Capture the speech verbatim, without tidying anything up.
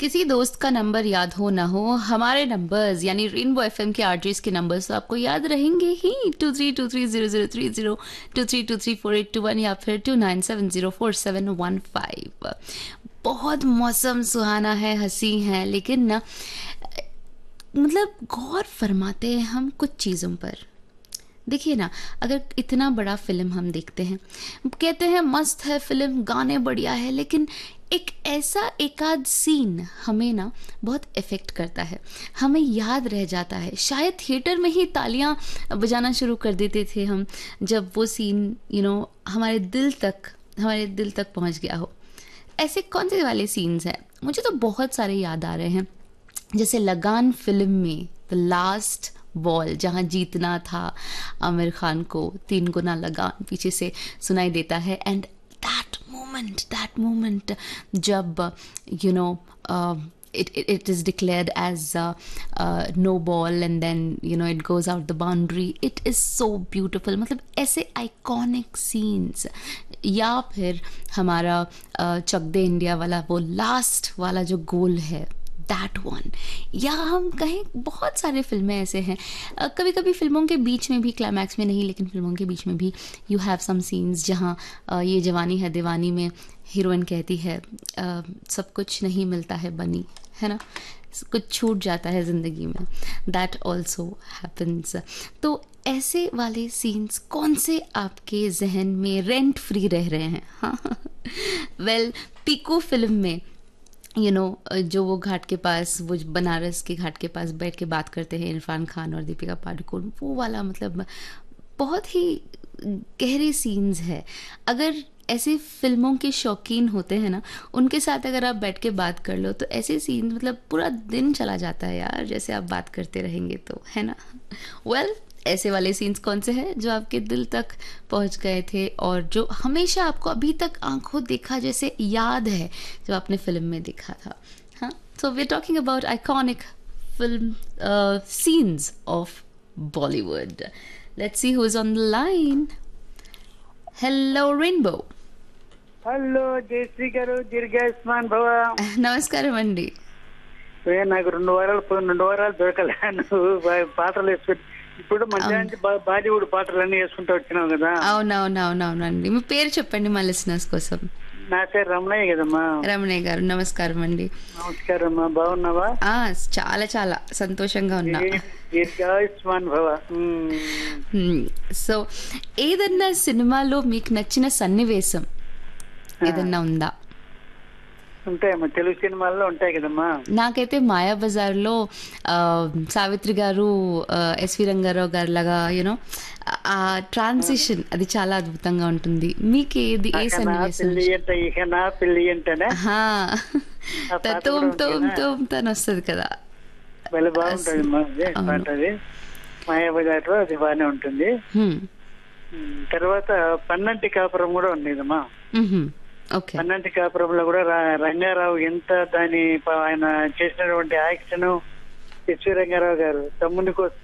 किसी दोस्त का नंबर याद हो ना हो, हमारे नंबर्स यानी रेनबो एफएम के आरजेस के नंबर्स तो आपको याद रहेंगे ही। To three to three zero zero three zero, to three to three four eight to one या फिर to nine seven zero four seven one five. बहुत मौसम सुहाना है, हंसी है, लेकिन ना मतलब गौर फरमाते हैं हम कुछ चीज़ों पर। देखिए ना, अगर इतना बड़ा फिल्म हम देखते हैं, कहते हैं मस्त है फिल्म, गाने बढ़िया है, लेकिन एक ऐसा एकाध सीन हमें ना बहुत इफ़ेक्ट करता है, हमें याद रह जाता है। शायद थिएटर में ही तालियां बजाना शुरू कर देते थे हम, जब वो सीन यू नो हमारे दिल तक हमारे दिल तक पहुंच गया हो। ऐसे कौन से वाले सीन्स हैं? मुझे तो बहुत सारे याद आ रहे हैं। जैसे लगान फिल्म में द लास्ट बॉल, जहाँ जीतना था आमिर खान को, तीन गुना लगान पीछे से सुनाई देता है। And that moment that moment जब you know it, it it is declared as uh, uh, no ball and then you know it goes out the boundary. It is so beautiful. मतलब ऐसे iconic scenes, या फिर हमारा uh, चक दे India वाला वो last वाला जो गोल है, दैट वन, या हम कहें बहुत सारे फिल्में ऐसे हैं। uh, कभी कभी फिल्मों के बीच में भी, क्लाइमैक्स में नहीं लेकिन फिल्मों के बीच में भी यू हैव सम सीन्स जहाँ uh, ये जवानी है दीवानी में हीरोइन कहती है uh, सब कुछ नहीं मिलता है बनी, है ना, कुछ छूट जाता है ज़िंदगी में। That also happens. तो ऐसे वाले सीन्स कौन से आपके जहन में रेंट फ्री रह रहे हैं? हाँ, वेल, पीकू फिल्म में यू नो जो वो घाट के पास, वो बनारस के घाट के पास बैठ के बात करते हैं इरफान खान और दीपिका पादुकोण, वो वाला मतलब बहुत ही गहरे सीन्स है। अगर ऐसे फिल्मों के शौकीन होते हैं ना, उनके साथ अगर आप बैठ के बात कर लो तो ऐसे सीन मतलब पूरा दिन चला जाता है यार, जैसे आप बात करते रहेंगे तो, है ना। वेल well, ऐसे वाले सीन्स कौन से हैं जो आपके दिल तक पहुंच गए थे और जो हमेशा आपको अभी तक आंखों देखा जैसे याद है जब आपने फिल्म में देखा था? हाँ, so we are talking about iconic film scenes of Bollywood. Let's see who is on the line. Hello rainbow. Hello Jayashree గారు, దీర్ఘాయుష్మాన్ భవ. నమస్కారం అండి. నాకు రెండు వారాలు రెండు వారాలు దొరకలే. నువ్వు పాటలు వేసుకుంటు ఇప్పుడు మధ్యాహ్నం బాలీవుడ్ పాటలు అన్ని వేసుకుంటూ వచ్చినావు కదా. అవునవునవునవునండి. మీ పేరు చెప్పండి మా లిసనర్స్ కోసం. నా పేరు రమణయ్య కదమ్మా. రమణయ్య గారు, నమస్కారం అండి. నమస్కారం అమ్మా, బాగున్నావా? చాలా చాలా సంతోషంగా ఉన్నా. దీర్ఘాయుష్మాన్ భవ. సో ఏదన్నా సినిమాలో మీకు నచ్చిన సన్నివేశం ఏదన్నా ఉందా? ఉంటాయమ్మా, తెలుగు సినిమాల్లో ఉంటాయి కదమ్మా. నాకైతే మాయాబజార్లో సావిత్రి గారు ఎస్వి రంగారావు గారు లాగా యూనో ఆ ట్రాన్సిషన్ అది చాలా అద్భుతంగా ఉంటుంది. మీకు ఏది ఏ సన్నివేశం? తోమ్ తోమ్ తోమ్ తను వస్తుంది కదా, బాగుంటుంది. మాయాబజార్ లో అది బాగానే ఉంటుంది. తర్వాత పన్నంటి కాపురం కూడా ఉండేదమ్మా. పన్నంటి కాపురంలో కూడా రంగారావు ఎంత దాని ఆయన చేసినటువంటి యాక్షన్, ఎస్వి రంగారావు గారు తమ్ముని కోసం